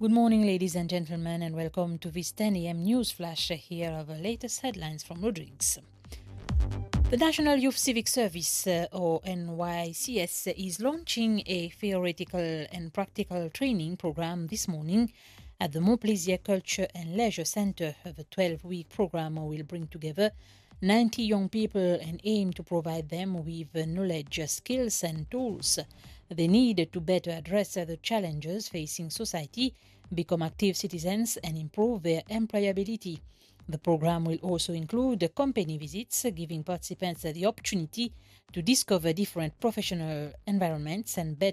Good morning, ladies and gentlemen, and welcome to this 10 a.m. news flash. Here are the latest headlines from Rodrigues. The National Youth Civic Service, or NYCS, is launching a theoretical and practical training program this morning at the Montplaisir Culture and Leisure Center. The 12-week program will bring together 90 young people and aim to provide them with knowledge, skills and tools they need to better address the challenges facing society, become active citizens and improve their employability. The program will also include company visits, giving participants the opportunity to discover different professional environments and better